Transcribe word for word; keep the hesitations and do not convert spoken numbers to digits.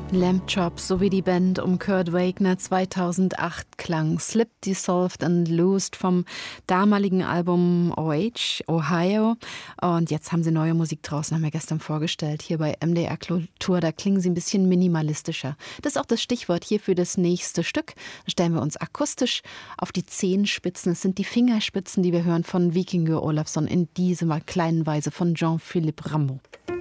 Lamb Chop sowie die Band um Kurt Wagner zweitausendacht klang Slip, Dissolved and Loosed vom damaligen Album O H, Ohio. Und jetzt haben sie neue Musik draußen, haben wir gestern vorgestellt, hier bei M D R Kultur. Da klingen sie ein bisschen minimalistischer. Das ist auch das Stichwort hier für das nächste Stück. Da stellen wir uns akustisch auf die Zehenspitzen. Es sind die Fingerspitzen, die wir hören von Víkingur Ólafsson in dieser kleinen Weise von Jean-Philippe Rameau.